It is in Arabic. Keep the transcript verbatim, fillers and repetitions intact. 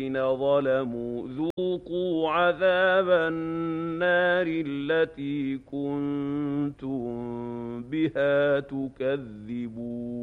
ظلموا ذوقوا عذاب النار التي كنتم بها تكذبون